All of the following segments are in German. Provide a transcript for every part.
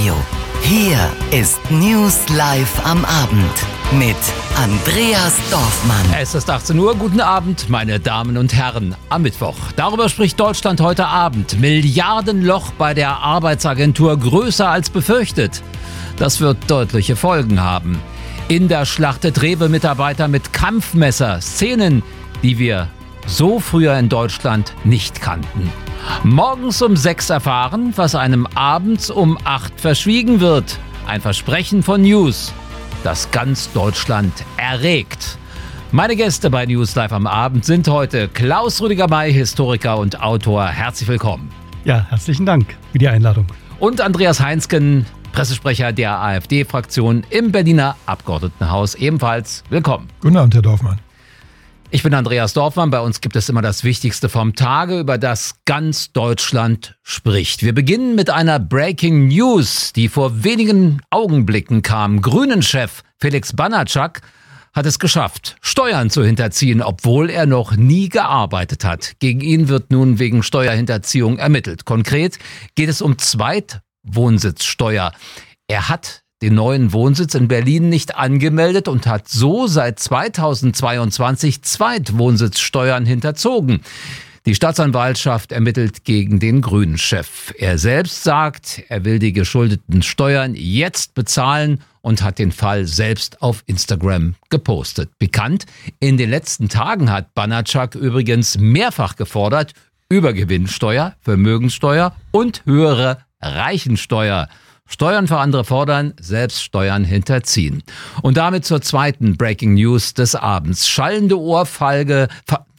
Radio. Hier ist News Live am Abend mit Andreas Dorfmann. Es ist 18 Uhr. Guten Abend, meine Damen und Herren. Am Mittwoch. Darüber spricht Deutschland heute Abend. Milliardenloch bei der Arbeitsagentur, größer als befürchtet. Das wird deutliche Folgen haben. Inder schlachtet Rewe-Mitarbeiter mit Kampfmesser. Szenen, die wir so früher in Deutschland nicht kannten. Morgens um 6 erfahren, was einem abends um 8 verschwiegen wird. Ein Versprechen von News, das ganz Deutschland erregt. Meine Gäste bei News Live am Abend sind heute Klaus Rüdiger May, Historiker und Autor. Herzlich willkommen. Ja, herzlichen Dank für die Einladung. Und Andreas Heinsken, Pressesprecher der AfD-Fraktion im Berliner Abgeordnetenhaus. Ebenfalls willkommen. Guten Abend, Herr Dorfmann. Ich bin Andreas Dorfmann. Bei uns gibt es immer das Wichtigste vom Tage, über das ganz Deutschland spricht. Wir beginnen mit einer Breaking News, die vor wenigen Augenblicken kam. Grünen-Chef Felix Banatschak hat es geschafft, Steuern zu hinterziehen, obwohl er noch nie gearbeitet hat. Gegen ihn wird nun wegen Steuerhinterziehung ermittelt. Konkret geht es um Zweitwohnsitzsteuer. Er hat den neuen Wohnsitz in Berlin nicht angemeldet und hat so seit 2022 Zweitwohnsitzsteuern hinterzogen. Die Staatsanwaltschaft ermittelt gegen den Grünen-Chef. Er selbst sagt, er will die geschuldeten Steuern jetzt bezahlen und hat den Fall selbst auf Instagram gepostet. Bekannt, in den letzten Tagen hat Banatschak übrigens mehrfach gefordert, Übergewinnsteuer, Vermögenssteuer und höhere Reichensteuer. Steuern für andere fordern, selbst Steuern hinterziehen. Und damit zur zweiten Breaking News des Abends. Schallende Ohrfeige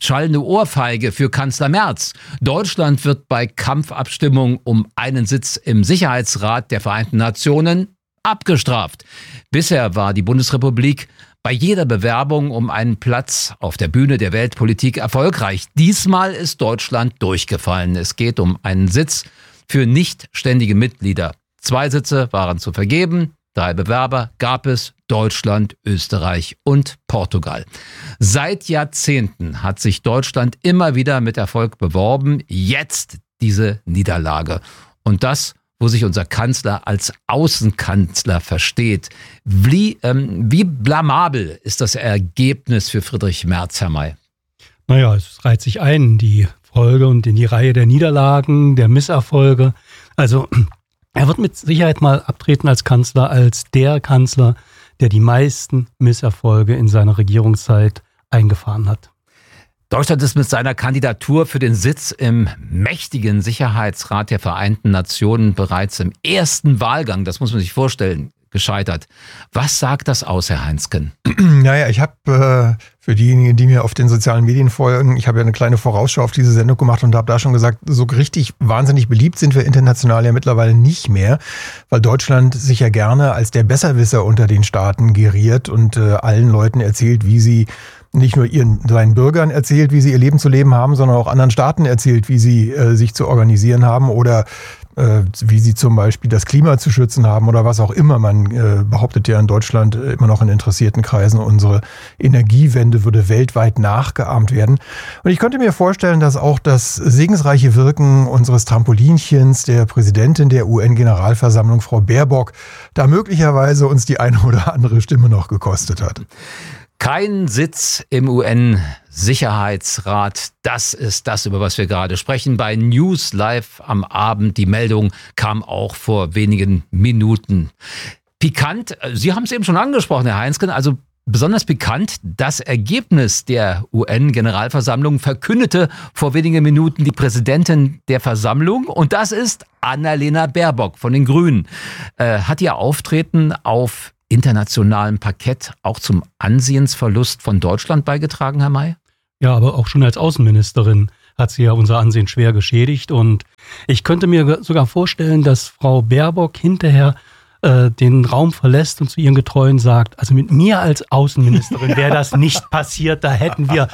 für Kanzler Merz. Deutschland wird bei Kampfabstimmung um einen Sitz im Sicherheitsrat der Vereinten Nationen abgestraft. Bisher war die Bundesrepublik bei jeder Bewerbung um einen Platz auf der Bühne der Weltpolitik erfolgreich. Diesmal ist Deutschland durchgefallen. Es geht um einen Sitz für nichtständige Mitglieder. 2 Sitze waren zu vergeben, 3 Bewerber gab es: Deutschland, Österreich und Portugal. Seit Jahrzehnten hat sich Deutschland immer wieder mit Erfolg beworben. Jetzt diese Niederlage. Und das, wo sich unser Kanzler als Außenkanzler versteht. Wie blamabel ist das Ergebnis für Friedrich Merz, Herr May? Naja, es reiht sich ein, die Folge und in die Reihe der Niederlagen, der Misserfolge. Also er wird mit Sicherheit mal abtreten als Kanzler, als der Kanzler, der die meisten Misserfolge in seiner Regierungszeit eingefahren hat. Deutschland ist mit seiner Kandidatur für den Sitz im mächtigen Sicherheitsrat der Vereinten Nationen bereits im ersten Wahlgang, das muss man sich vorstellen, gescheitert. Was sagt das aus, Herr Heinsken? Naja, ich habe für diejenigen, die mir auf den sozialen Medien folgen, ich habe ja eine kleine Vorausschau auf diese Sendung gemacht und habe da schon gesagt, so richtig wahnsinnig beliebt sind wir international ja mittlerweile nicht mehr, weil Deutschland sich ja gerne als der Besserwisser unter den Staaten geriert und allen Leuten erzählt, wie sie nicht nur seinen Bürgern erzählt, wie sie ihr Leben zu leben haben, sondern auch anderen Staaten erzählt, wie sie sich zu organisieren haben oder wie sie zum Beispiel das Klima zu schützen haben oder was auch immer. Man behauptet ja in Deutschland immer noch in interessierten Kreisen, unsere Energiewende würde weltweit nachgeahmt werden. Und ich könnte mir vorstellen, dass auch das segensreiche Wirken unseres Trampolinchens, der Präsidentin der UN-Generalversammlung, Frau Baerbock, da möglicherweise uns die eine oder andere Stimme noch gekostet hat. Kein Sitz im UN-Sicherheitsrat, das ist das, über was wir gerade sprechen. Bei News Live am Abend, die Meldung kam auch vor wenigen Minuten. Pikant, Sie haben es eben schon angesprochen, Herr Heinsken, also besonders pikant, das Ergebnis der UN-Generalversammlung verkündete vor wenigen Minuten die Präsidentin der Versammlung und das ist Annalena Baerbock von den Grünen. Hat ihr Auftreten auf internationalem Parkett auch zum Ansehensverlust von Deutschland beigetragen, Herr May? Ja, aber auch schon als Außenministerin hat sie ja unser Ansehen schwer geschädigt. Und ich könnte mir sogar vorstellen, dass Frau Baerbock hinterher den Raum verlässt und zu ihren Getreuen sagt, also mit mir als Außenministerin wäre das nicht passiert. Da hätten wir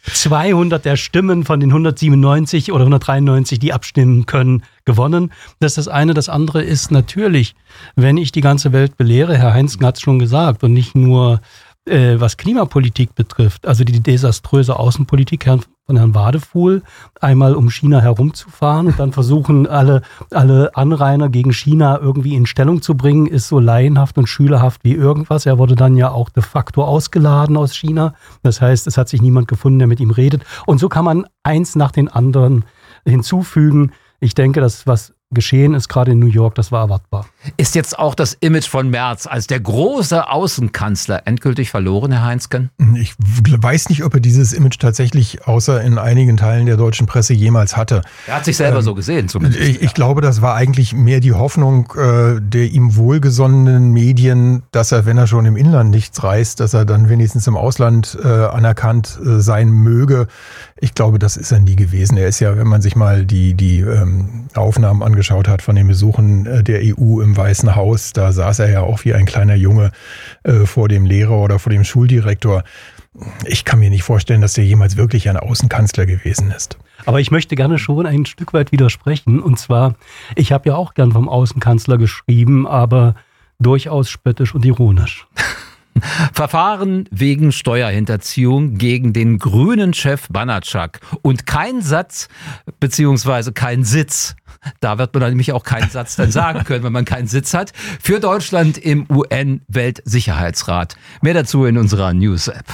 200 der Stimmen von den 197 oder 193, die abstimmen können, gewonnen. Das ist das eine. Das andere ist natürlich, wenn ich die ganze Welt belehre, Herr Heinsken hat es schon gesagt, und nicht nur was Klimapolitik betrifft, also die desaströse Außenpolitik Herrn Wadefuhl, einmal um China herumzufahren und dann versuchen, alle Anrainer gegen China irgendwie in Stellung zu bringen, ist so laienhaft und schülerhaft wie irgendwas. Er wurde dann ja auch de facto ausgeladen aus China. Das heißt, es hat sich niemand gefunden, der mit ihm redet. Und so kann man eins nach den anderen hinzufügen. Ich denke, dass was geschehen ist, gerade in New York, das war erwartbar. Ist jetzt auch das Image von Merz als der große Außenkanzler endgültig verloren, Herr Heinzgen? Ich weiß nicht, ob er dieses Image tatsächlich außer in einigen Teilen der deutschen Presse jemals hatte. Er hat sich selber so gesehen zumindest. Ich glaube, das war eigentlich mehr die Hoffnung der ihm wohlgesonnenen Medien, dass er, wenn er schon im Inland nichts reißt, dass er dann wenigstens im Ausland anerkannt sein möge. Ich glaube, das ist er nie gewesen. Er ist ja, wenn man sich mal die Aufnahmen angeschaut hat von den Besuchen der EU im Weißen Haus, da saß er ja auch wie ein kleiner Junge vor dem Lehrer oder vor dem Schuldirektor. Ich kann mir nicht vorstellen, dass der jemals wirklich ein Außenkanzler gewesen ist. Aber ich möchte gerne schon ein Stück weit widersprechen. Und zwar, ich habe ja auch gern vom Außenkanzler geschrieben, aber durchaus spöttisch und ironisch. Verfahren wegen Steuerhinterziehung gegen den grünen Chef Banatschak. Und kein Satz, beziehungsweise kein Sitz. Da wird man nämlich auch keinen Satz dann sagen können, wenn man keinen Sitz hat. Für Deutschland im UN-Weltsicherheitsrat. Mehr dazu in unserer News-App.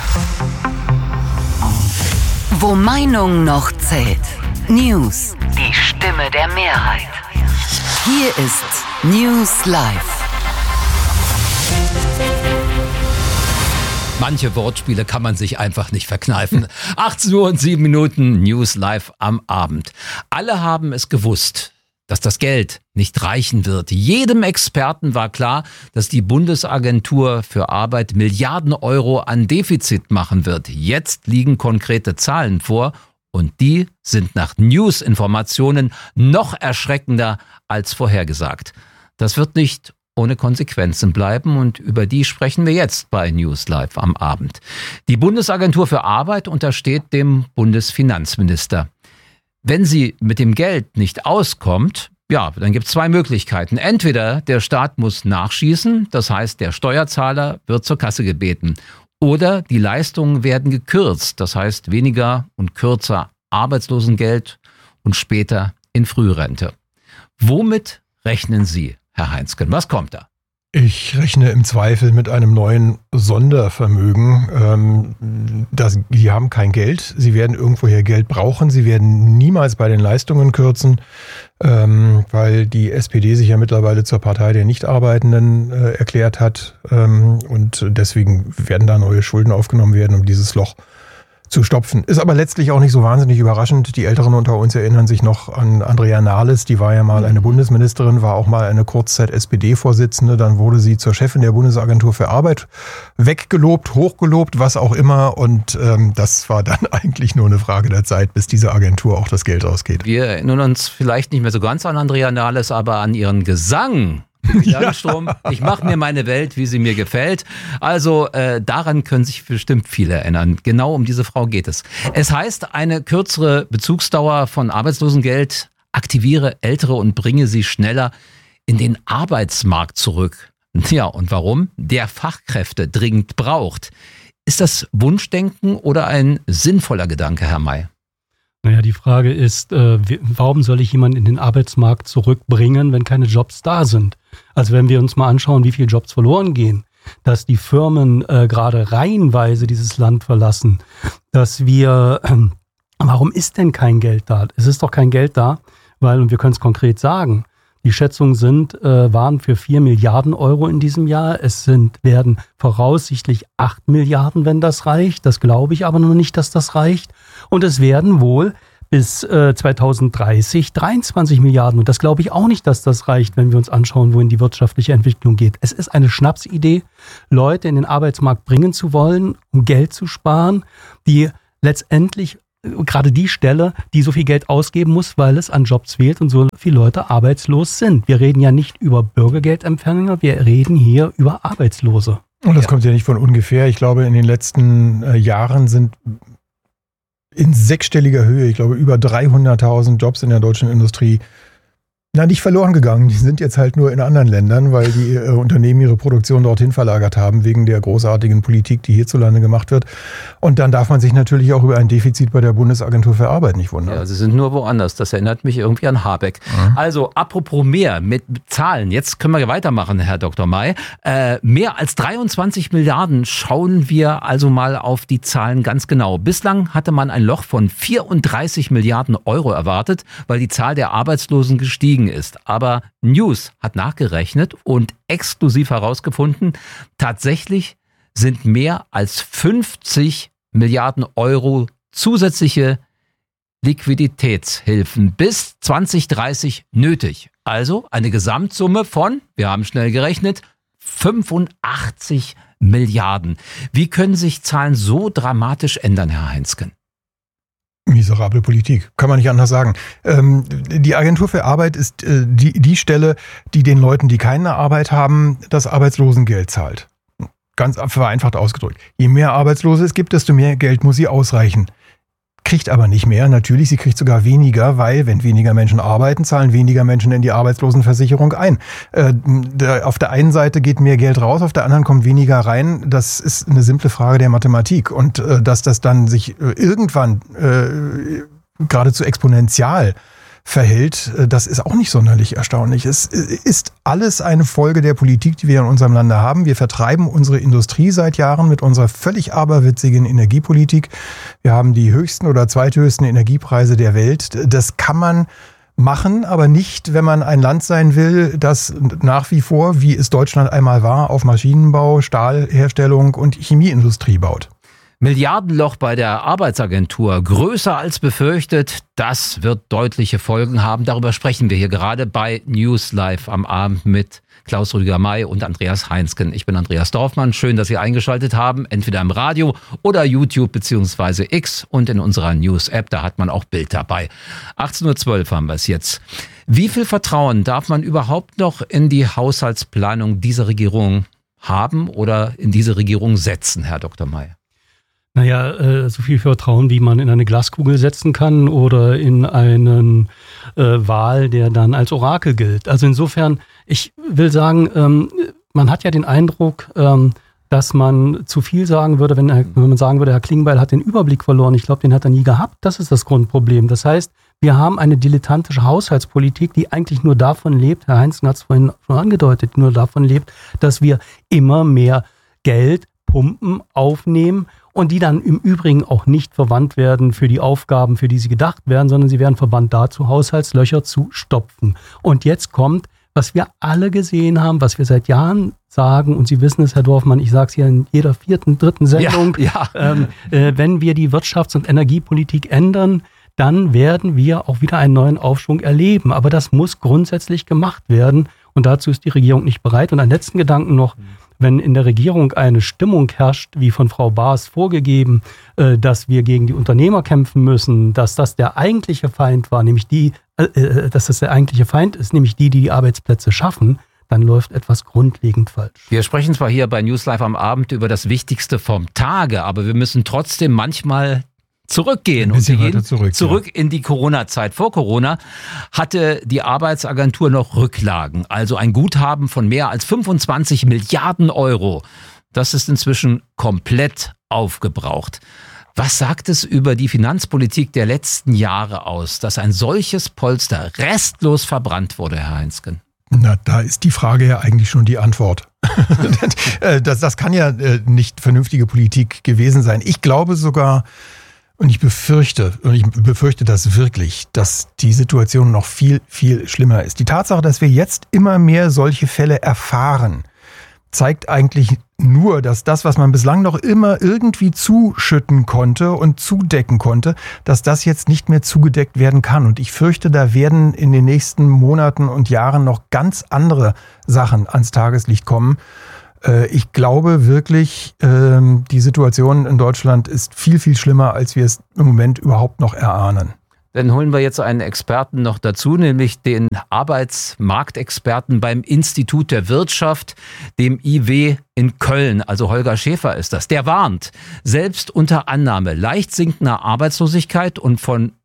Wo Meinung noch zählt. News. Die Stimme der Mehrheit. Hier ist News Live. Manche Wortspiele kann man sich einfach nicht verkneifen. 18 Uhr und 7 Minuten, News Live am Abend. Alle haben es gewusst, dass das Geld nicht reichen wird. Jedem Experten war klar, dass die Bundesagentur für Arbeit Milliarden Euro an Defizit machen wird. Jetzt liegen konkrete Zahlen vor und die sind nach News-Informationen noch erschreckender als vorhergesagt. Das wird nicht ohne Konsequenzen bleiben und über die sprechen wir jetzt bei News Live am Abend. Die Bundesagentur für Arbeit untersteht dem Bundesfinanzminister. Wenn sie mit dem Geld nicht auskommt, ja, dann gibt es zwei Möglichkeiten. Entweder der Staat muss nachschießen, das heißt, der Steuerzahler wird zur Kasse gebeten. Oder die Leistungen werden gekürzt, das heißt, weniger und kürzer Arbeitslosengeld und später in Frührente. Womit rechnen Sie, Herr Heinzgen? Was kommt da? Ich rechne im Zweifel mit einem neuen Sondervermögen. Die haben kein Geld. Sie werden irgendwoher Geld brauchen. Sie werden niemals bei den Leistungen kürzen, weil die SPD sich ja mittlerweile zur Partei der Nichtarbeitenden erklärt hat. Und deswegen werden da neue Schulden aufgenommen werden, um dieses Loch zu stopfen. Ist aber letztlich auch nicht so wahnsinnig überraschend. Die Älteren unter uns erinnern sich noch an Andrea Nahles, die war ja mal eine Bundesministerin, war auch mal eine Kurzzeit SPD-Vorsitzende, dann wurde sie zur Chefin der Bundesagentur für Arbeit weggelobt, hochgelobt, was auch immer und das war dann eigentlich nur eine Frage der Zeit, bis diese Agentur auch das Geld ausgeht. Wir erinnern uns vielleicht nicht mehr so ganz an Andrea Nahles, aber an ihren Gesang. Strom. Ich mache mir meine Welt, wie sie mir gefällt. Also daran können sich bestimmt viele erinnern. Genau um diese Frau geht es. Es heißt, eine kürzere Bezugsdauer von Arbeitslosengeld aktiviere Ältere und bringe sie schneller in den Arbeitsmarkt zurück. Ja, und warum? Der Fachkräfte dringend braucht. Ist das Wunschdenken oder ein sinnvoller Gedanke, Herr May? Naja, die Frage ist, warum soll ich jemanden in den Arbeitsmarkt zurückbringen, wenn keine Jobs da sind? Also wenn wir uns mal anschauen, wie viele Jobs verloren gehen, dass die Firmen gerade reihenweise dieses Land verlassen, dass wir, warum ist denn kein Geld da? Es ist doch kein Geld da, weil, und wir können es konkret sagen, die Schätzungen waren für 4 Milliarden Euro in diesem Jahr. Werden voraussichtlich 8 Milliarden, wenn das reicht. Das glaube ich aber noch nicht, dass das reicht. Und es werden wohl bis 2030 23 Milliarden. Und das glaube ich auch nicht, dass das reicht, wenn wir uns anschauen, wohin die wirtschaftliche Entwicklung geht. Es ist eine Schnapsidee, Leute in den Arbeitsmarkt bringen zu wollen, um Geld zu sparen, die letztendlich gerade die Stelle, die so viel Geld ausgeben muss, weil es an Jobs fehlt und so viele Leute arbeitslos sind. Wir reden ja nicht über Bürgergeldempfänger, wir reden hier über Arbeitslose. Und das kommt ja nicht von ungefähr. Ich glaube, in den letzten Jahren sind in sechsstelliger Höhe, ich glaube über 300.000 Jobs in der deutschen Industrie Na, nicht verloren gegangen. Die sind jetzt halt nur in anderen Ländern, weil die Unternehmen ihre Produktion dorthin verlagert haben, wegen der großartigen Politik, die hierzulande gemacht wird. Und dann darf man sich natürlich auch über ein Defizit bei der Bundesagentur für Arbeit nicht wundern. Ja, sie sind nur woanders. Das erinnert mich irgendwie an Habeck. Mhm. Also, apropos mehr mit Zahlen. Jetzt können wir weitermachen, Herr Dr. May. Mehr als 23 Milliarden schauen wir also mal auf die Zahlen ganz genau. Bislang hatte man ein Loch von 34 Milliarden Euro erwartet, weil die Zahl der Arbeitslosen gestiegen ist. Aber News hat nachgerechnet und exklusiv herausgefunden, tatsächlich sind mehr als 50 Milliarden Euro zusätzliche Liquiditätshilfen bis 2030 nötig. Also eine Gesamtsumme von, wir haben schnell gerechnet, 85 Milliarden. Wie können sich Zahlen so dramatisch ändern, Herr Heinsken? Miserable Politik, kann man nicht anders sagen. Die Agentur für Arbeit ist die Stelle, die den Leuten, die keine Arbeit haben, das Arbeitslosengeld zahlt. Ganz vereinfacht ausgedrückt. Je mehr Arbeitslose es gibt, desto mehr Geld muss sie ausreichen. Kriegt aber nicht mehr. Natürlich, sie kriegt sogar weniger, weil wenn weniger Menschen arbeiten, zahlen weniger Menschen in die Arbeitslosenversicherung ein. Auf der einen Seite geht mehr Geld raus, auf der anderen kommt weniger rein. Das ist eine simple Frage der Mathematik. Und dass das dann sich irgendwann geradezu exponentiell verhält, das ist auch nicht sonderlich erstaunlich. Es ist alles eine Folge der Politik, die wir in unserem Lande haben. Wir vertreiben unsere Industrie seit Jahren mit unserer völlig aberwitzigen Energiepolitik. Wir haben die höchsten oder zweithöchsten Energiepreise der Welt. Das kann man machen, aber nicht, wenn man ein Land sein will, das nach wie vor, wie es Deutschland einmal war, auf Maschinenbau, Stahlherstellung und Chemieindustrie baut. Milliardenloch bei der Arbeitsagentur, größer als befürchtet, das wird deutliche Folgen haben. Darüber sprechen wir hier gerade bei News Live am Abend mit Klaus Rüdiger May und Andreas Heinsken. Ich bin Andreas Dorfmann. Schön, dass Sie eingeschaltet haben, entweder im Radio oder YouTube bzw. X und in unserer News-App. Da hat man auch Bild dabei. 18.12 Uhr haben wir es jetzt. Wie viel Vertrauen darf man überhaupt noch in die Haushaltsplanung dieser Regierung haben oder in diese Regierung setzen, Herr Dr. May? Naja, so viel Vertrauen, wie man in eine Glaskugel setzen kann oder in einen Wal, der dann als Orakel gilt. Also insofern, ich will sagen, man hat ja den Eindruck, dass man zu viel sagen würde, wenn man sagen würde, Herr Klingbeil hat den Überblick verloren. Ich glaube, den hat er nie gehabt. Das ist das Grundproblem. Das heißt, wir haben eine dilettantische Haushaltspolitik, die eigentlich nur davon lebt, Herr Heinsken hat es vorhin schon angedeutet, nur davon lebt, dass wir immer mehr Geld pumpen, aufnehmen und die dann im Übrigen auch nicht verwandt werden für die Aufgaben, für die sie gedacht werden, sondern sie werden verwandt dazu, Haushaltslöcher zu stopfen. Und jetzt kommt, was wir alle gesehen haben, was wir seit Jahren sagen, und Sie wissen es, Herr Dorfmann, ich sage es hier in jeder dritten Sendung, wenn wir die Wirtschafts- und Energiepolitik ändern, dann werden wir auch wieder einen neuen Aufschwung erleben. Aber das muss grundsätzlich gemacht werden und dazu ist die Regierung nicht bereit. Und einen letzten Gedanken noch, wenn in der Regierung eine Stimmung herrscht, wie von Frau Baas vorgegeben, dass wir gegen die Unternehmer kämpfen müssen, dass das der eigentliche Feind war, nämlich dass das der eigentliche Feind ist, nämlich die Arbeitsplätze schaffen, dann läuft etwas grundlegend falsch. Wir sprechen zwar hier bei News Live am Abend über das Wichtigste vom Tage, aber wir müssen trotzdem manchmal zurückgehen. Und wir gehen zurück in die Corona-Zeit. Vor Corona hatte die Arbeitsagentur noch Rücklagen, also ein Guthaben von mehr als 25 Milliarden Euro. Das ist inzwischen komplett aufgebraucht. Was sagt es über die Finanzpolitik der letzten Jahre aus, dass ein solches Polster restlos verbrannt wurde, Herr Heinsken? Na, da ist die Frage ja eigentlich schon die Antwort. Das kann ja nicht vernünftige Politik gewesen sein. Ich glaube sogar, und ich befürchte das wirklich, dass die Situation noch viel, viel schlimmer ist. Die Tatsache, dass wir jetzt immer mehr solche Fälle erfahren, zeigt eigentlich nur, dass das, was man bislang noch immer irgendwie zuschütten konnte und zudecken konnte, dass das jetzt nicht mehr zugedeckt werden kann. Und ich fürchte, da werden in den nächsten Monaten und Jahren noch ganz andere Sachen ans Tageslicht kommen. Ich glaube wirklich, die Situation in Deutschland ist viel, viel schlimmer, als wir es im Moment überhaupt noch erahnen. Dann holen wir jetzt einen Experten noch dazu, nämlich den Arbeitsmarktexperten beim Institut der Wirtschaft, dem IW in Köln. Also Holger Schäfer ist das. Der warnt, selbst unter Annahme leicht sinkender Arbeitslosigkeit und von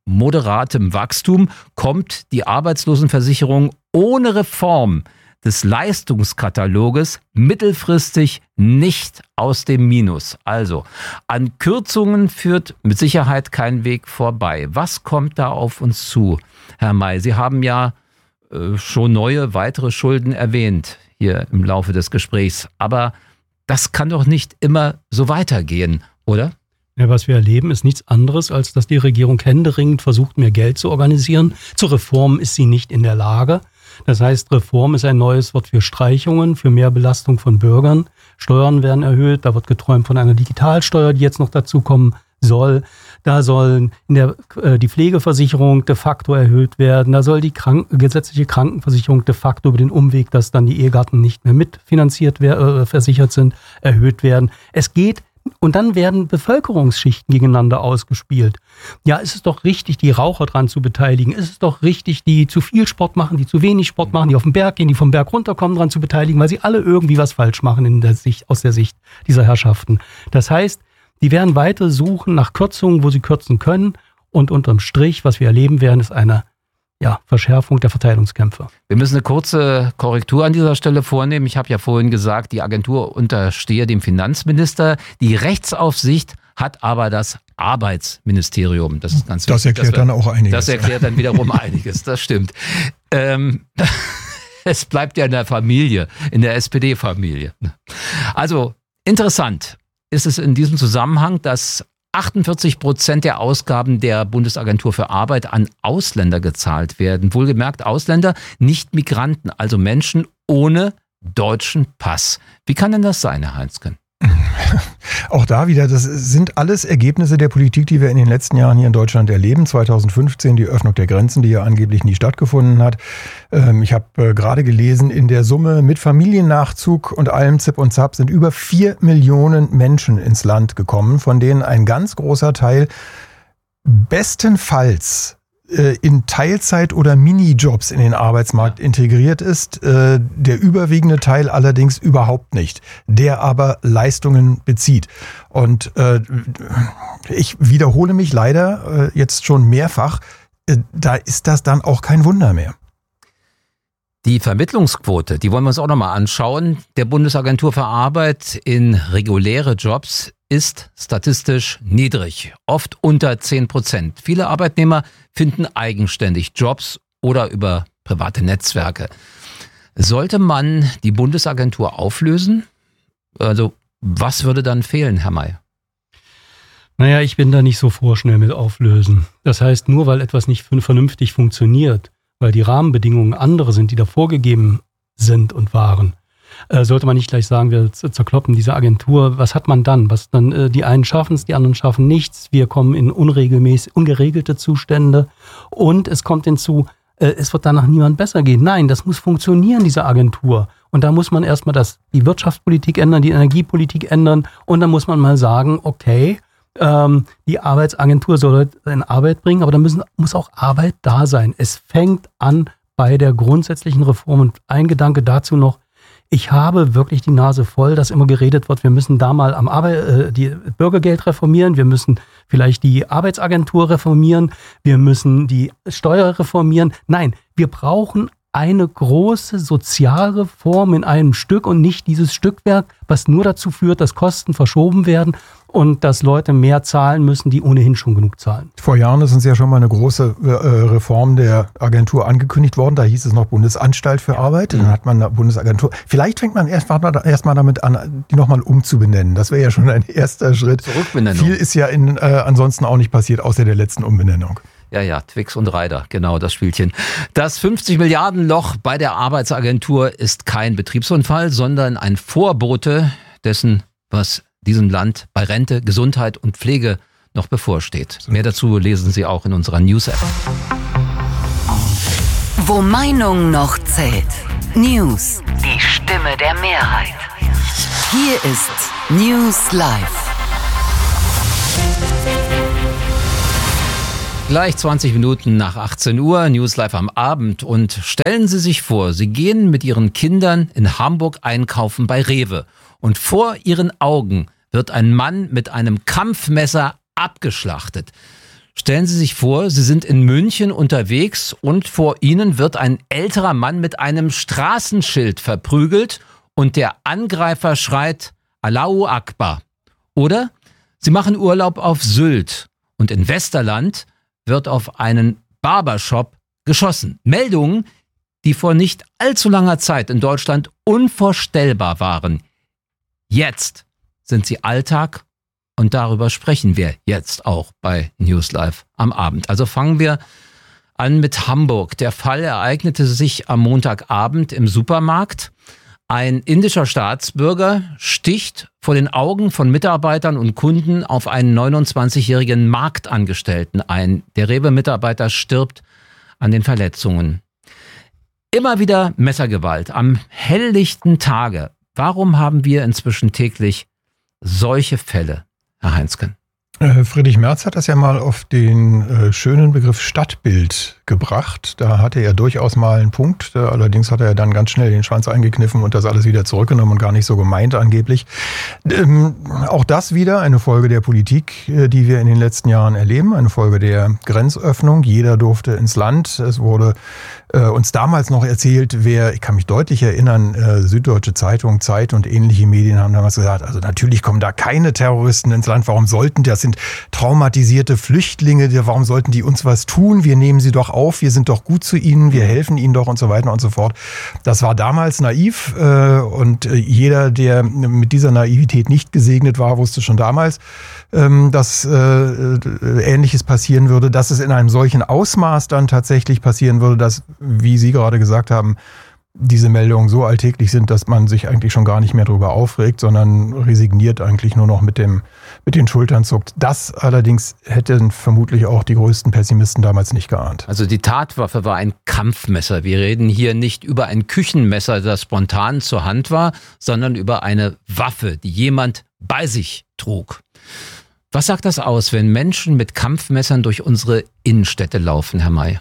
moderatem Wachstum kommt die Arbeitslosenversicherung ohne Reform des Leistungskataloges mittelfristig nicht aus dem Minus. Also an Kürzungen führt mit Sicherheit kein Weg vorbei. Was kommt da auf uns zu, Herr May? Sie haben ja schon neue, weitere Schulden erwähnt hier im Laufe des Gesprächs. Aber das kann doch nicht immer so weitergehen, oder? Ja, was wir erleben, ist nichts anderes, als dass die Regierung händeringend versucht, mehr Geld zu organisieren. Zur Reform ist sie nicht in der Lage. Das heißt, Reform ist ein neues Wort für Streichungen, für mehr Belastung von Bürgern. Steuern werden erhöht. Da wird geträumt von einer Digitalsteuer, die jetzt noch dazu kommen soll. Da sollen die Pflegeversicherung de facto erhöht werden. Da soll die gesetzliche Krankenversicherung de facto über den Umweg, dass dann die Ehegatten nicht mehr mitfinanziert versichert sind, erhöht werden. Es geht. Und dann werden Bevölkerungsschichten gegeneinander ausgespielt. Ja, ist es doch richtig, die Raucher dran zu beteiligen? Ist es doch richtig, die zu viel Sport machen, die zu wenig Sport machen, die auf den Berg gehen, die vom Berg runterkommen, dran zu beteiligen, weil sie alle irgendwie was falsch machen aus der Sicht dieser Herrschaften. Das heißt, die werden weiter suchen nach Kürzungen, wo sie kürzen können. Und unterm Strich, was wir erleben werden, ist eine Verschärfung der Verteilungskämpfe. Wir müssen eine kurze Korrektur an dieser Stelle vornehmen. Ich habe ja vorhin gesagt, die Agentur unterstehe dem Finanzminister. Die Rechtsaufsicht hat aber das Arbeitsministerium. Das ist ganz wichtig. Das erklärt dann auch einiges. Das erklärt dann wiederum einiges, das stimmt. Es bleibt ja in der Familie, in der SPD-Familie. Also interessant ist es in diesem Zusammenhang, dass 48% der Ausgaben der Bundesagentur für Arbeit an Ausländer gezahlt werden. Wohlgemerkt Ausländer, nicht Migranten, also Menschen ohne deutschen Pass. Wie kann denn das sein, Herr Heinzgen? Auch da wieder, das sind alles Ergebnisse der Politik, die wir in den letzten Jahren hier in Deutschland erleben. 2015 die Öffnung der Grenzen, die ja angeblich nie stattgefunden hat. Ich habe gerade gelesen, in der Summe mit Familiennachzug und allem Zip und Zap sind über 4 Millionen Menschen ins Land gekommen, von denen ein ganz großer Teil bestenfalls in Teilzeit- oder Minijobs in den Arbeitsmarkt integriert ist. Der überwiegende Teil allerdings überhaupt nicht, der aber Leistungen bezieht. Und ich wiederhole mich leider jetzt schon mehrfach, da ist das dann auch kein Wunder mehr. Die Vermittlungsquote, die wollen wir uns auch nochmal anschauen, der Bundesagentur für Arbeit in reguläre Jobs ist statistisch niedrig, oft unter 10%. Viele Arbeitnehmer finden eigenständig Jobs oder über private Netzwerke. Sollte man die Bundesagentur auflösen? Also was würde dann fehlen, Herr May? Naja, ich bin da nicht so vorschnell mit auflösen. Das heißt, nur weil etwas nicht vernünftig funktioniert, weil die Rahmenbedingungen andere sind, die da vorgegeben sind und waren, sollte man nicht gleich sagen, wir zerkloppen diese Agentur. Was hat man dann? Die einen schaffen es, die anderen schaffen nichts. Wir kommen in ungeregelte Zustände und es kommt hinzu, es wird danach niemand besser gehen. Nein, das muss funktionieren, diese Agentur. Und da muss man erstmal die Wirtschaftspolitik ändern, die Energiepolitik ändern und dann muss man mal sagen, okay, die Arbeitsagentur soll seine Arbeit bringen, aber da muss auch Arbeit da sein. Es fängt an bei der grundsätzlichen Reform. Und ein Gedanke dazu noch, ich habe wirklich die Nase voll, dass immer geredet wird, wir müssen da mal die Bürgergeld reformieren, wir müssen vielleicht die Arbeitsagentur reformieren, wir müssen die Steuer reformieren. Nein, wir brauchen eine große Sozialreform in einem Stück und nicht dieses Stückwerk, was nur dazu führt, dass Kosten verschoben werden und dass Leute mehr zahlen müssen, die ohnehin schon genug zahlen. Vor Jahren ist uns ja schon mal eine große Reform der Agentur angekündigt worden. Da hieß es noch Bundesanstalt für Arbeit. Dann hat man eine Bundesagentur. Vielleicht fängt man erst mal damit an, die nochmal umzubenennen. Das wäre ja schon ein erster Schritt. Zurückbenennung. Viel ist ja ansonsten auch nicht passiert, außer der letzten Umbenennung. Ja, Twix und Reider, genau das Spielchen. Das 50 Milliarden Loch bei der Arbeitsagentur ist kein Betriebsunfall, sondern ein Vorbote dessen, was diesem Land bei Rente, Gesundheit und Pflege noch bevorsteht. Mehr dazu lesen Sie auch in unserer News-App. Wo Meinung noch zählt. News. Die Stimme der Mehrheit. Hier ist News Live. Gleich 20 Minuten nach 18 Uhr, News Live am Abend. Und stellen Sie sich vor, Sie gehen mit Ihren Kindern in Hamburg einkaufen bei Rewe. Und vor Ihren Augen wird ein Mann mit einem Kampfmesser abgeschlachtet. Stellen Sie sich vor, Sie sind in München unterwegs und vor Ihnen wird ein älterer Mann mit einem Straßenschild verprügelt und der Angreifer schreit Allahu Akbar. Oder Sie machen Urlaub auf Sylt und in Westerland wird auf einen Barbershop geschossen. Meldungen, die vor nicht allzu langer Zeit in Deutschland unvorstellbar waren. Jetzt sind sie Alltag und darüber sprechen wir jetzt auch bei News Live am Abend. Also fangen wir an mit Hamburg. Der Fall ereignete sich am Montagabend im Supermarkt. Ein indischer Staatsbürger sticht vor den Augen von Mitarbeitern und Kunden auf einen 29-jährigen Marktangestellten ein. Der Rewe-Mitarbeiter stirbt an den Verletzungen. Immer wieder Messergewalt am helllichten Tage. Warum haben wir inzwischen täglich solche Fälle, Herr Heinsken? Friedrich Merz hat das ja mal auf den schönen Begriff Stadtbild gebracht. Da hatte er durchaus mal einen Punkt. Allerdings hat er dann ganz schnell den Schwanz eingekniffen und das alles wieder zurückgenommen und gar nicht so gemeint angeblich. Auch das wieder eine Folge der Politik, die wir in den letzten Jahren erleben. Eine Folge der Grenzöffnung. Jeder durfte ins Land. Es wurde uns damals noch erzählt, ich kann mich deutlich erinnern, Süddeutsche Zeitung, Zeit und ähnliche Medien haben damals gesagt, also natürlich kommen da keine Terroristen ins Land. Warum sollten das sind traumatisierte Flüchtlinge, warum sollten die uns was tun? Wir nehmen sie doch auf, wir sind doch gut zu ihnen, wir helfen ihnen doch und so weiter und so fort. Das war damals naiv und jeder, der mit dieser Naivität nicht gesegnet war, wusste schon damals, dass Ähnliches passieren würde, dass es in einem solchen Ausmaß dann tatsächlich passieren würde, dass, wie Sie gerade gesagt haben, diese Meldungen so alltäglich sind, dass man sich eigentlich schon gar nicht mehr darüber aufregt, sondern resigniert eigentlich nur noch mit den Schultern zuckt. Das allerdings hätten vermutlich auch die größten Pessimisten damals nicht geahnt. Also die Tatwaffe war ein Kampfmesser. Wir reden hier nicht über ein Küchenmesser, das spontan zur Hand war, sondern über eine Waffe, die jemand bei sich trug. Was sagt das aus, wenn Menschen mit Kampfmessern durch unsere Innenstädte laufen, Herr May?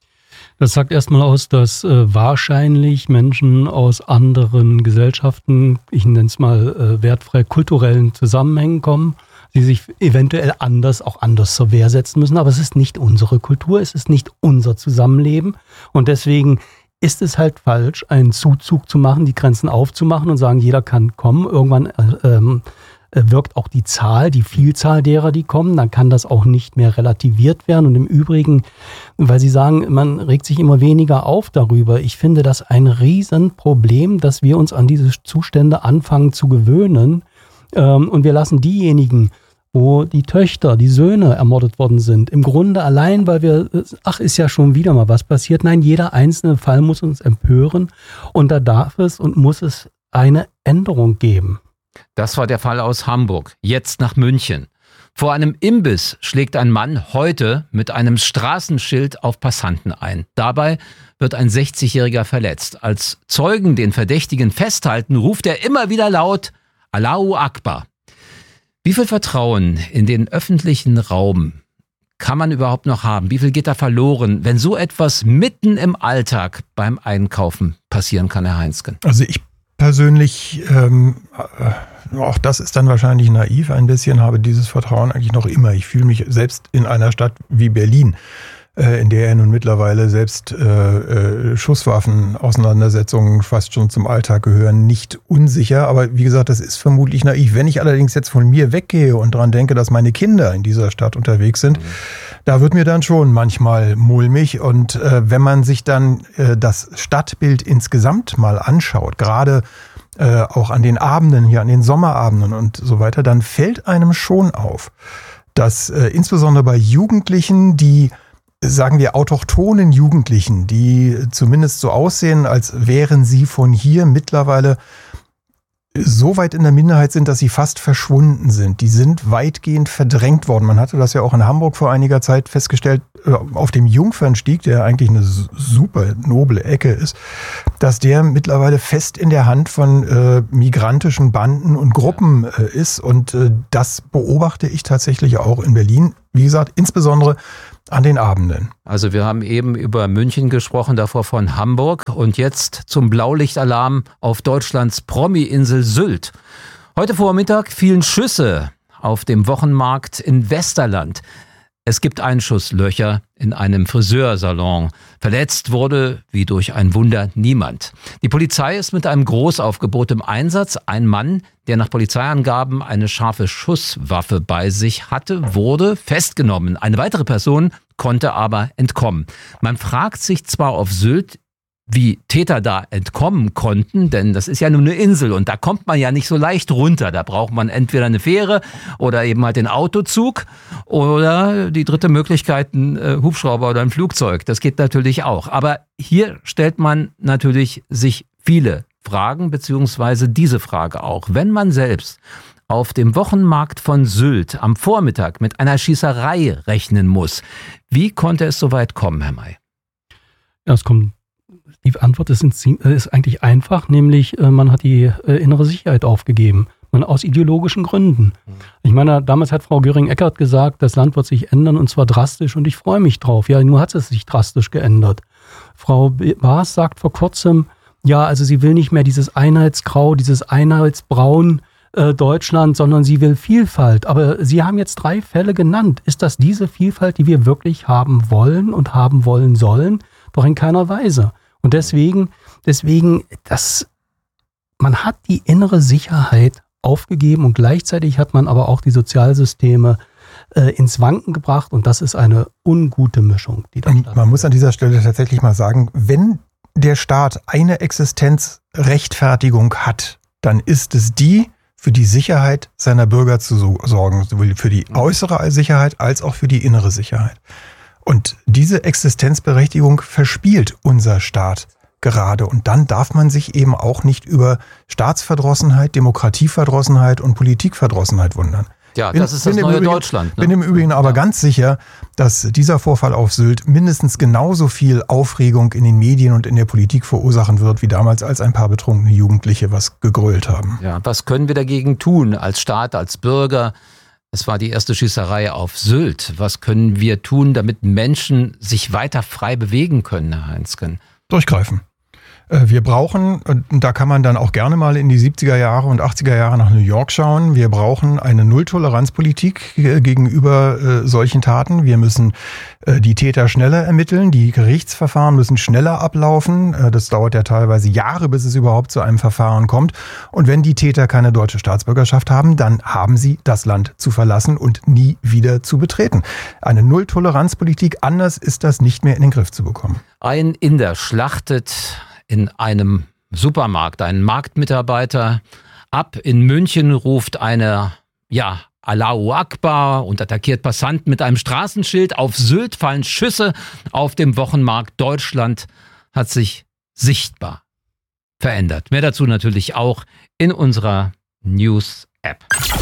Das sagt erstmal aus, dass wahrscheinlich Menschen aus anderen Gesellschaften, ich nenne es mal wertfrei kulturellen Zusammenhängen kommen, die sich eventuell auch anders zur Wehr setzen müssen. Aber es ist nicht unsere Kultur, es ist nicht unser Zusammenleben. Und deswegen ist es halt falsch, einen Zuzug zu machen, die Grenzen aufzumachen und sagen, jeder kann kommen. Irgendwann wirkt auch die Vielzahl derer, die kommen, dann kann das auch nicht mehr relativiert werden. Und im Übrigen, weil Sie sagen, man regt sich immer weniger auf darüber, ich finde das ein Riesenproblem, dass wir uns an diese Zustände anfangen zu gewöhnen. Und wir lassen diejenigen, wo die Töchter, die Söhne ermordet worden sind, im Grunde allein, weil ist ja schon wieder mal was passiert. Nein, jeder einzelne Fall muss uns empören und da darf es und muss es eine Änderung geben. Das war der Fall aus Hamburg. Jetzt nach München. Vor einem Imbiss schlägt ein Mann heute mit einem Straßenschild auf Passanten ein. Dabei wird ein 60-Jähriger verletzt. Als Zeugen den Verdächtigen festhalten, ruft er immer wieder laut Allahu Akbar. Wie viel Vertrauen in den öffentlichen Raum kann man überhaupt noch haben? Wie viel geht da verloren, wenn so etwas mitten im Alltag beim Einkaufen passieren kann, Herr Heinsken? Also ich persönlich, auch das ist dann wahrscheinlich naiv ein bisschen, habe dieses Vertrauen eigentlich noch immer. Ich fühle mich selbst in einer Stadt wie Berlin, in der ja nun mittlerweile selbst Schusswaffen-Auseinandersetzungen fast schon zum Alltag gehören, nicht unsicher. Aber wie gesagt, das ist vermutlich naiv. Wenn ich allerdings jetzt von mir weggehe und dran denke, dass meine Kinder in dieser Stadt unterwegs sind, da wird mir dann schon manchmal mulmig. Und wenn man sich dann das Stadtbild insgesamt mal anschaut, gerade auch an den Abenden, hier an den Sommerabenden und so weiter, dann fällt einem schon auf, dass insbesondere bei Jugendlichen, die, sagen wir, autochthonen Jugendlichen, die zumindest so aussehen, als wären sie von hier, mittlerweile so weit in der Minderheit sind, dass sie fast verschwunden sind. Die sind weitgehend verdrängt worden. Man hatte das ja auch in Hamburg vor einiger Zeit festgestellt, auf dem Jungfernstieg, der eigentlich eine super noble Ecke ist, dass der mittlerweile fest in der Hand von migrantischen Banden und Gruppen ist. Und das beobachte ich tatsächlich auch in Berlin. Wie gesagt, insbesondere an den Abenden. Also wir haben eben über München gesprochen, davor von Hamburg und jetzt zum Blaulichtalarm auf Deutschlands Promi-Insel Sylt. Heute Vormittag fielen Schüsse auf dem Wochenmarkt in Westerland. Es gibt Einschusslöcher in einem Friseursalon. Verletzt wurde, wie durch ein Wunder, niemand. Die Polizei ist mit einem Großaufgebot im Einsatz. Ein Mann, der nach Polizeiangaben eine scharfe Schusswaffe bei sich hatte, wurde festgenommen. Eine weitere Person konnte aber entkommen. Man fragt sich zwar auf Sylt, wie Täter da entkommen konnten, denn das ist ja nur eine Insel und da kommt man ja nicht so leicht runter. Da braucht man entweder eine Fähre oder eben halt den Autozug oder die dritte Möglichkeit, ein Hubschrauber oder ein Flugzeug. Das geht natürlich auch. Aber hier stellt man natürlich sich viele Fragen, beziehungsweise diese Frage auch. Wenn man selbst auf dem Wochenmarkt von Sylt am Vormittag mit einer Schießerei rechnen muss, wie konnte es so weit kommen, Herr May? Ja, die Antwort ist eigentlich einfach, nämlich man hat die innere Sicherheit aufgegeben. Aus ideologischen Gründen. Ich meine, damals hat Frau Göring-Eckardt gesagt, das Land wird sich ändern und zwar drastisch und ich freue mich drauf. Ja, nur hat es sich drastisch geändert. Frau Baas sagt vor kurzem, ja, also sie will nicht mehr dieses Einheitsgrau, dieses Einheitsbraun Deutschland, sondern sie will Vielfalt. Aber Sie haben jetzt 3 Fälle genannt. Ist das diese Vielfalt, die wir wirklich haben wollen und haben wollen sollen? Doch in keiner Weise. Und deswegen, man hat die innere Sicherheit aufgegeben und gleichzeitig hat man aber auch die Sozialsysteme ins Wanken gebracht und das ist eine ungute Mischung. Die da man muss an dieser Stelle tatsächlich mal sagen, wenn der Staat eine Existenzrechtfertigung hat, dann ist es die, für die Sicherheit seiner Bürger zu sorgen, sowohl für die äußere Sicherheit als auch für die innere Sicherheit. Und diese Existenzberechtigung verspielt unser Staat gerade. Und dann darf man sich eben auch nicht über Staatsverdrossenheit, Demokratieverdrossenheit und Politikverdrossenheit wundern. Ja, das ist das neue Deutschland. Ich bin im Übrigen aber ganz sicher, dass dieser Vorfall auf Sylt mindestens genauso viel Aufregung in den Medien und in der Politik verursachen wird, wie damals, als ein paar betrunkene Jugendliche was gegrölt haben. Ja, was können wir dagegen tun als Staat, als Bürger? Es war die erste Schießerei auf Sylt. Was können wir tun, damit Menschen sich weiter frei bewegen können, Herr Heinsken? Durchgreifen. Wir brauchen, und da kann man dann auch gerne mal in die 70er Jahre und 80er Jahre nach New York schauen, wir brauchen eine Nulltoleranzpolitik gegenüber solchen Taten. Wir müssen die Täter schneller ermitteln, die Gerichtsverfahren müssen schneller ablaufen. Das dauert ja teilweise Jahre, bis es überhaupt zu einem Verfahren kommt. Und wenn die Täter keine deutsche Staatsbürgerschaft haben, dann haben sie das Land zu verlassen und nie wieder zu betreten. Eine Nulltoleranzpolitik, anders ist das nicht mehr in den Griff zu bekommen. Ein Inder schlachtet in einem Supermarkt einen Marktmitarbeiter ab. In München ruft einer, Allahu Akbar und attackiert Passanten mit einem Straßenschild. Auf Sylt fallen Schüsse auf dem Wochenmarkt. Deutschland hat sich sichtbar verändert. Mehr dazu natürlich auch in unserer News-App.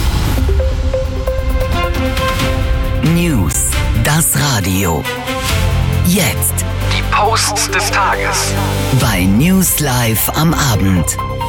News, das Radio. Jetzt. Die Posts des Tages. Bei News Live am Abend.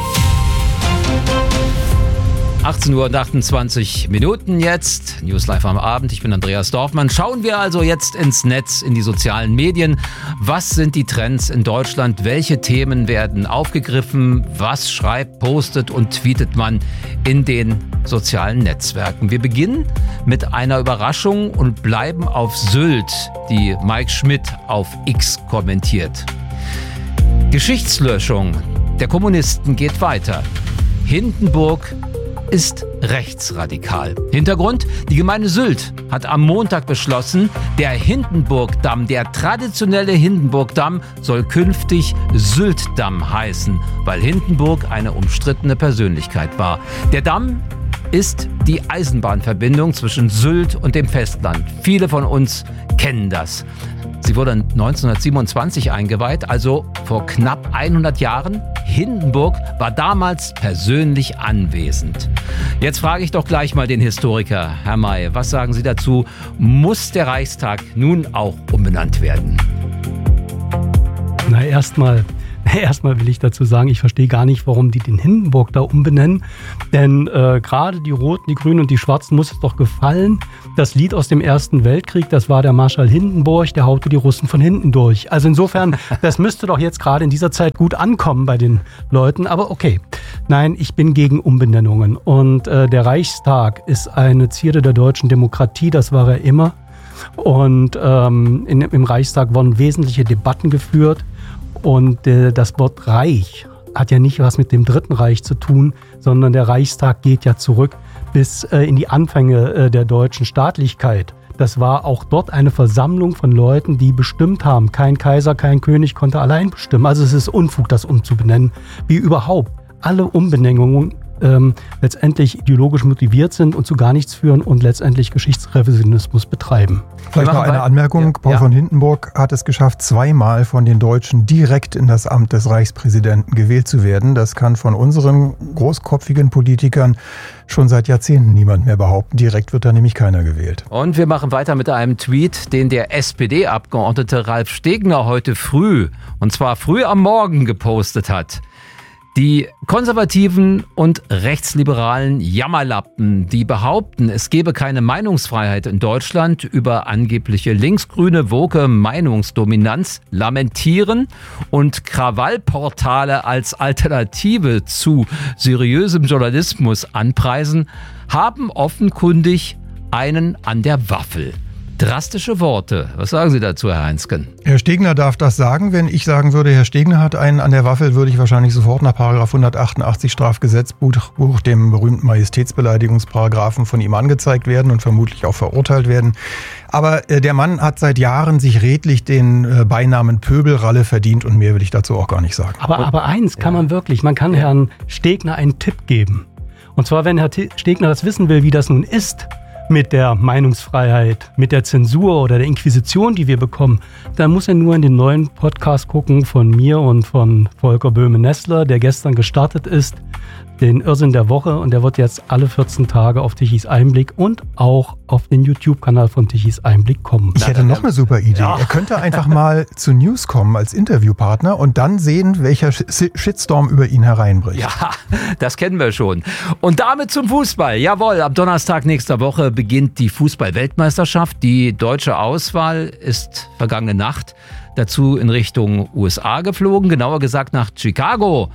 18:28 Uhr jetzt. News Live am Abend. Ich bin Andreas Dorfmann. Schauen wir also jetzt ins Netz, in die sozialen Medien. Was sind die Trends in Deutschland? Welche Themen werden aufgegriffen? Was schreibt, postet und tweetet man in den sozialen Netzwerken? Wir beginnen mit einer Überraschung und bleiben auf Sylt, die Mike Schmidt auf X kommentiert. Geschichtslöschung der Kommunisten geht weiter. Hindenburg ist rechtsradikal. Hintergrund: Die Gemeinde Sylt hat am Montag beschlossen, der Hindenburgdamm, der traditionelle Hindenburgdamm, soll künftig Syltdamm heißen, weil Hindenburg eine umstrittene Persönlichkeit war. Der Damm ist die Eisenbahnverbindung zwischen Sylt und dem Festland. Viele von uns kennen das. Sie wurde 1927 eingeweiht, also vor knapp 100 Jahren. Hindenburg war damals persönlich anwesend. Jetzt frage ich doch gleich mal den Historiker, Herr May, was sagen Sie dazu? Muss der Reichstag nun auch umbenannt werden? Na, erstmal will ich dazu sagen, ich verstehe gar nicht, warum die den Hindenburg da umbenennen. Denn gerade die Roten, die Grünen und die Schwarzen muss es doch gefallen. Das Lied aus dem Ersten Weltkrieg, das war der Marschall Hindenburg, der haute die Russen von hinten durch. Also insofern, das müsste doch jetzt gerade in dieser Zeit gut ankommen bei den Leuten. Aber okay, nein, ich bin gegen Umbenennungen. Und der Reichstag ist eine Zierde der deutschen Demokratie, das war er immer. Und im Reichstag wurden wesentliche Debatten geführt. Und das Wort Reich hat ja nicht was mit dem Dritten Reich zu tun, sondern der Reichstag geht ja zurück bis in die Anfänge der deutschen Staatlichkeit. Das war auch dort eine Versammlung von Leuten, die bestimmt haben. Kein Kaiser, kein König konnte allein bestimmen. Also es ist Unfug, das umzubenennen. Wie überhaupt alle Umbenennungen letztendlich ideologisch motiviert sind und zu gar nichts führen und letztendlich Geschichtsrevisionismus betreiben. Vielleicht noch eine Anmerkung. Paul von Hindenburg hat es geschafft, 2-mal von den Deutschen direkt in das Amt des Reichspräsidenten gewählt zu werden. Das kann von unseren großkopfigen Politikern schon seit Jahrzehnten niemand mehr behaupten. Direkt wird da nämlich keiner gewählt. Und wir machen weiter mit einem Tweet, den der SPD-Abgeordnete Ralf Stegner heute früh, und zwar früh am Morgen, gepostet hat. Die konservativen und rechtsliberalen Jammerlappen, die behaupten, es gebe keine Meinungsfreiheit in Deutschland, über angebliche linksgrüne woke Meinungsdominanz lamentieren und Krawallportale als Alternative zu seriösem Journalismus anpreisen, haben offenkundig einen an der Waffel. Drastische Worte. Was sagen Sie dazu, Herr Heinsken? Herr Stegner darf das sagen. Wenn ich sagen würde, Herr Stegner hat einen an der Waffel, würde ich wahrscheinlich sofort nach § 188 Strafgesetzbuch, dem berühmten Majestätsbeleidigungsparagraphen, von ihm angezeigt werden und vermutlich auch verurteilt werden. Aber der Mann hat seit Jahren sich redlich den Beinamen Pöbelralle verdient und mehr will ich dazu auch gar nicht sagen. Aber eins kann man wirklich, man kann Herrn Stegner einen Tipp geben. Und zwar, wenn Herr Stegner das wissen will, wie das nun ist, mit der Meinungsfreiheit, mit der Zensur oder der Inquisition, die wir bekommen, dann muss er nur in den neuen Podcast gucken von mir und von Volker Böhme-Nessler, der gestern gestartet ist, den Irrsinn der Woche, und der wird jetzt alle 14 Tage auf Tichys Einblick und auch auf den YouTube-Kanal von Tichys Einblick kommen. Ich hätte noch eine super Idee. Ja. Er könnte einfach mal zu News kommen als Interviewpartner und dann sehen, welcher Shitstorm über ihn hereinbricht. Ja, das kennen wir schon. Und damit zum Fußball. Jawohl, am Donnerstag nächster Woche beginnt die Fußball-Weltmeisterschaft. Die deutsche Auswahl ist vergangene Nacht dazu in Richtung USA geflogen, genauer gesagt nach Chicago,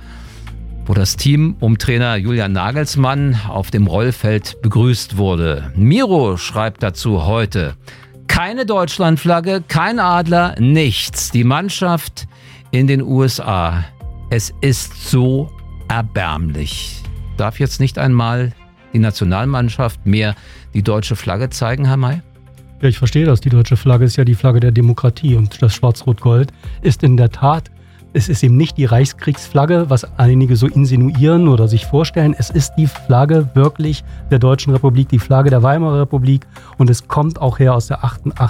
wo das Team um Trainer Julian Nagelsmann auf dem Rollfeld begrüßt wurde. Miro schreibt dazu heute: keine Deutschlandflagge, kein Adler, nichts. Die Mannschaft in den USA. Es ist so erbärmlich. Darf jetzt nicht einmal die Nationalmannschaft mehr die deutsche Flagge zeigen, Herr May? Ja, ich verstehe das. Die deutsche Flagge ist ja die Flagge der Demokratie und das Schwarz-Rot-Gold ist in der Tat, es ist eben nicht die Reichskriegsflagge, was einige so insinuieren oder sich vorstellen. Es ist die Flagge wirklich der Deutschen Republik, die Flagge der Weimarer Republik, und es kommt auch her aus der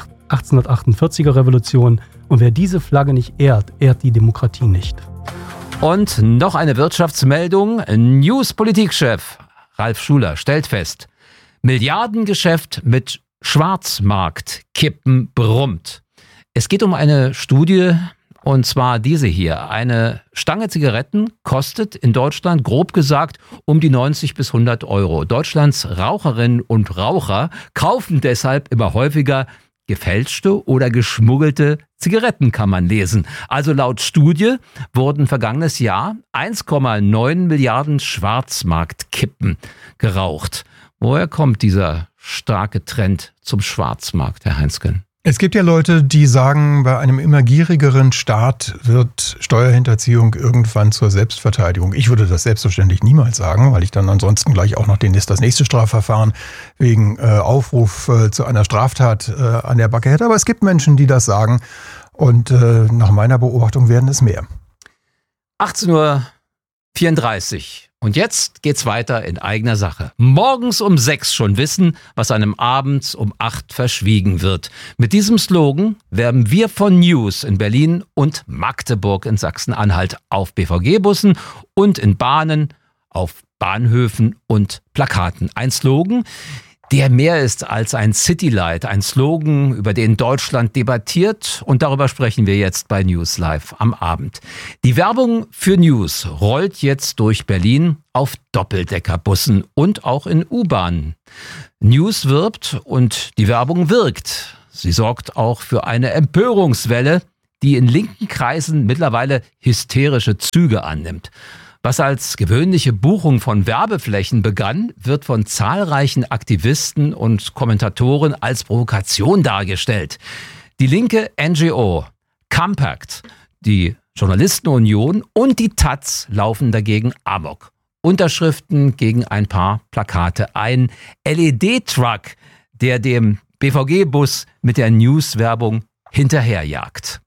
1848er Revolution. Und wer diese Flagge nicht ehrt, ehrt die Demokratie nicht. Und noch eine Wirtschaftsmeldung. News-Politikchef Ralf Schuler stellt fest: Milliardengeschäft mit Schwarzmarktkippen brummt. Es geht um eine Studie, und zwar diese hier. Eine Stange Zigaretten kostet in Deutschland, grob gesagt, um die 90 bis 100 Euro. Deutschlands Raucherinnen und Raucher kaufen deshalb immer häufiger gefälschte oder geschmuggelte Zigaretten, kann man lesen. Also laut Studie wurden vergangenes Jahr 1,9 Milliarden Schwarzmarktkippen geraucht. Woher kommt dieser starke Trend zum Schwarzmarkt, Herr Heinsken? Es gibt ja Leute, die sagen, bei einem immer gierigeren Staat wird Steuerhinterziehung irgendwann zur Selbstverteidigung. Ich würde das selbstverständlich niemals sagen, weil ich dann ansonsten gleich auch noch das nächste Strafverfahren wegen Aufruf zu einer Straftat an der Backe hätte. Aber es gibt Menschen, die das sagen, und nach meiner Beobachtung werden es mehr. 18:34 Uhr. Und jetzt geht's weiter in eigener Sache. Morgens um 6 schon wissen, was einem abends um 8 verschwiegen wird. Mit diesem Slogan werben wir von News in Berlin und Magdeburg in Sachsen-Anhalt auf BVG-Bussen und in Bahnen, auf Bahnhöfen und Plakaten. Ein Slogan, der mehr ist als ein Citylight, ein Slogan, über den Deutschland debattiert, und darüber sprechen wir jetzt bei News Live am Abend. Die Werbung für News rollt jetzt durch Berlin auf Doppeldeckerbussen und auch in U-Bahnen. News wirbt und die Werbung wirkt. Sie sorgt auch für eine Empörungswelle, die in linken Kreisen mittlerweile hysterische Züge annimmt. Was als gewöhnliche Buchung von Werbeflächen begann, wird von zahlreichen Aktivisten und Kommentatoren als Provokation dargestellt. Die linke NGO Compact, die Journalistenunion und die Taz laufen dagegen amok. Unterschriften gegen ein paar Plakate. Ein LED-Truck, der dem BVG-Bus mit der News-Werbung hinterherjagt.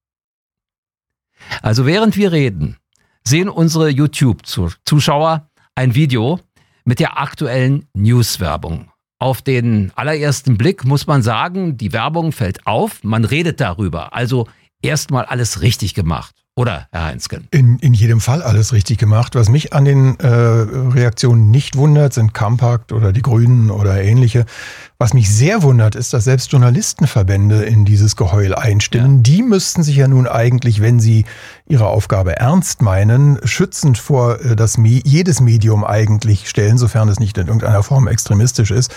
Also während wir reden, sehen unsere YouTube-Zuschauer ein Video mit der aktuellen News-Werbung. Auf den allerersten Blick muss man sagen, die Werbung fällt auf, man redet darüber. Also erstmal alles richtig gemacht. Oder, Herr Heinsken? In jedem Fall alles richtig gemacht. Was mich an den Reaktionen nicht wundert, sind Compact oder die Grünen oder ähnliche. Was mich sehr wundert, ist, dass selbst Journalistenverbände in dieses Geheul einstimmen. Ja. Die müssten sich ja nun eigentlich, wenn sie ihre Aufgabe ernst meinen, schützend vor jedes Medium eigentlich stellen, sofern es nicht in irgendeiner Form extremistisch ist.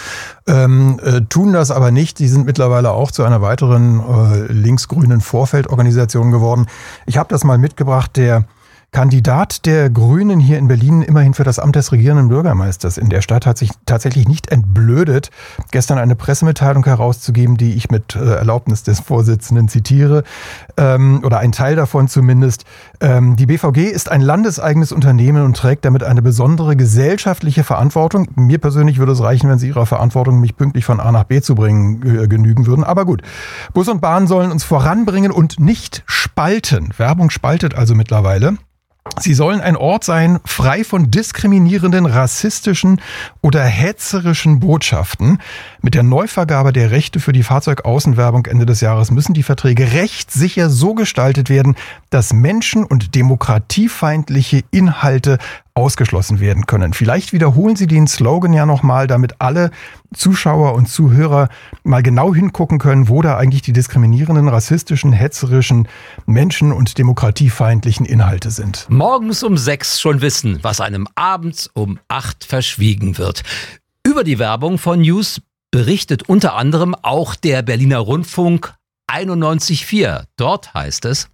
Tun das aber nicht. Die sind mittlerweile auch zu einer weiteren linksgrünen Vorfeldorganisation geworden. Ich habe das mal mitgebracht, der Kandidat der Grünen hier in Berlin immerhin für das Amt des regierenden Bürgermeisters in der Stadt hat sich tatsächlich nicht entblödet, gestern eine Pressemitteilung herauszugeben, die ich mit Erlaubnis des Vorsitzenden zitiere, oder ein Teil davon zumindest. Die BVG ist ein landeseigenes Unternehmen und trägt damit eine besondere gesellschaftliche Verantwortung. Mir persönlich würde es reichen, wenn sie ihrer Verantwortung, mich pünktlich von A nach B zu bringen, genügen würden. Aber gut, Bus und Bahn sollen uns voranbringen und nicht spalten. Werbung spaltet also mittlerweile. Sie sollen ein Ort sein, frei von diskriminierenden, rassistischen oder hetzerischen Botschaften. Mit der Neuvergabe der Rechte für die Fahrzeugaußenwerbung Ende des Jahres müssen die Verträge rechtssicher so gestaltet werden, dass menschen- und demokratiefeindliche Inhalte ausgeschlossen werden können. Vielleicht wiederholen Sie den Slogan ja nochmal, damit alle Zuschauer und Zuhörer mal genau hingucken können, wo da eigentlich die diskriminierenden, rassistischen, hetzerischen, menschen- und demokratiefeindlichen Inhalte sind. Morgens um 6 schon wissen, was einem abends um 8 verschwiegen wird. Über die Werbung von News berichtet unter anderem auch der Berliner Rundfunk 91.4. Dort heißt es: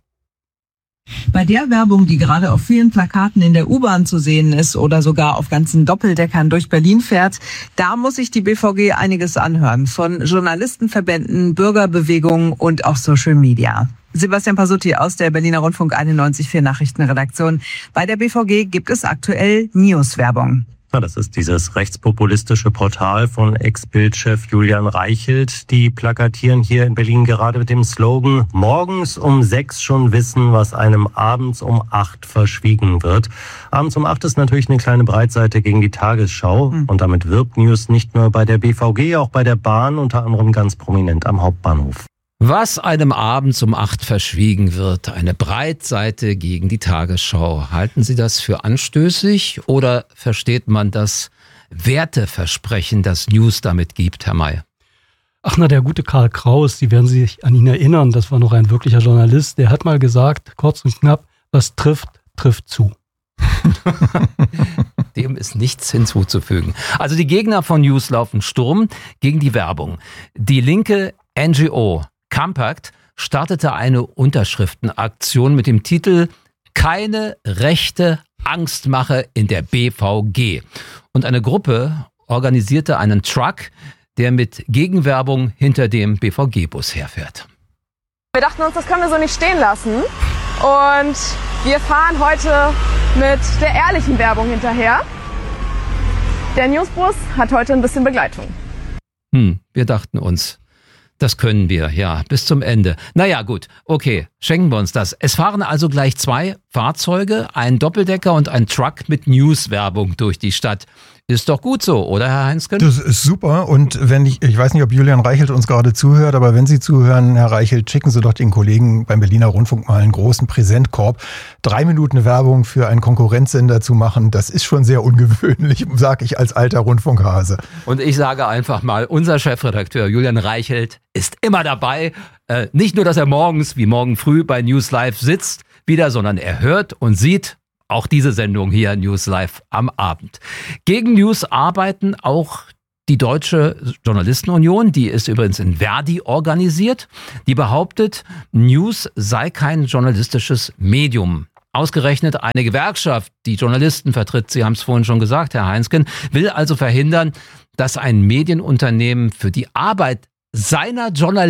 Bei der Werbung, die gerade auf vielen Plakaten in der U-Bahn zu sehen ist oder sogar auf ganzen Doppeldeckern durch Berlin fährt, da muss sich die BVG einiges anhören. Von Journalistenverbänden, Bürgerbewegungen und auch Social Media. Sebastian Pasutti aus der Berliner Rundfunk 91.4 Nachrichtenredaktion. Bei der BVG gibt es aktuell News-Werbung. Das ist dieses rechtspopulistische Portal von Ex-Bild-Chef Julian Reichelt. Die plakatieren hier in Berlin gerade mit dem Slogan: Morgens um 6 schon wissen, was einem abends um 8 verschwiegen wird. Abends um 8 ist natürlich eine kleine Breitseite gegen die Tagesschau. Und damit wirbt News nicht nur bei der BVG, auch bei der Bahn, unter anderem ganz prominent am Hauptbahnhof. Was einem abends um 8 verschwiegen wird, eine Breitseite gegen die Tagesschau. Halten Sie das für anstößig oder versteht man das Werteversprechen, das News damit gibt, Herr May? Ach na, der gute Karl Kraus, Sie werden sich an ihn erinnern, das war noch ein wirklicher Journalist, der hat mal gesagt, kurz und knapp, was trifft, trifft zu. Dem ist nichts hinzuzufügen. Also die Gegner von News laufen Sturm gegen die Werbung. Die linke NGO Compact startete eine Unterschriftenaktion mit dem Titel "Keine rechte Angstmache in der BVG". Und eine Gruppe organisierte einen Truck, der mit Gegenwerbung hinter dem BVG-Bus herfährt. Wir dachten uns, das können wir so nicht stehen lassen. Und wir fahren heute mit der ehrlichen Werbung hinterher. Der Newsbus hat heute ein bisschen Begleitung. Wir dachten uns, das können wir, ja, bis zum Ende. Naja, gut, okay, schenken wir uns das. Es fahren also gleich 2 Fahrzeuge, ein Doppeldecker und ein Truck mit News-Werbung durch die Stadt. Ist doch gut so, oder Herr Heinsken? Das ist super. Und wenn ich weiß nicht, ob Julian Reichelt uns gerade zuhört, aber wenn Sie zuhören, Herr Reichelt, schicken Sie doch den Kollegen beim Berliner Rundfunk mal einen großen Präsentkorb. 3 Minuten Werbung für einen Konkurrenzsender zu machen, das ist schon sehr ungewöhnlich, sage ich als alter Rundfunkhase. Und ich sage einfach mal, unser Chefredakteur Julian Reichelt ist immer dabei. Nicht nur, dass er morgens wie morgen früh bei News Live sitzt wieder, sondern er hört und sieht auch diese Sendung hier, News Live am Abend. Gegen News arbeiten auch die Deutsche Journalistenunion, die ist übrigens in Verdi organisiert. Die behauptet, News sei kein journalistisches Medium. Ausgerechnet eine Gewerkschaft, die Journalisten vertritt, Sie haben es vorhin schon gesagt, Herr Heinsken, will also verhindern, dass ein Medienunternehmen für die Arbeit seiner Journalisten